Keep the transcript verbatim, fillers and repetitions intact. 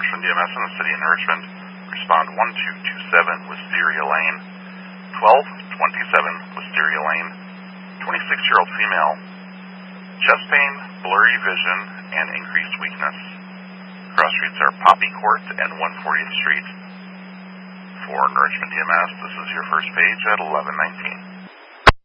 Richmond D M S in the city of Richmond. Respond one two two seven, Wisteria Lane. twelve twenty-seven, Wisteria Lane. twenty-six-year-old female. Chest pain, blurry vision, and increased weakness. Cross streets are Poppy Court and one fortieth Street. For Richmond D M S, this is your first page at eleven nineteen.